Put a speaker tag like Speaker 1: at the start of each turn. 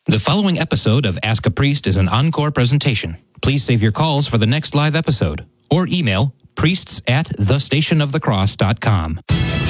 Speaker 1: The following episode of Ask a Priest is an encore presentation. Please save your calls for the next live episode or email priests@thestationofthecross.com.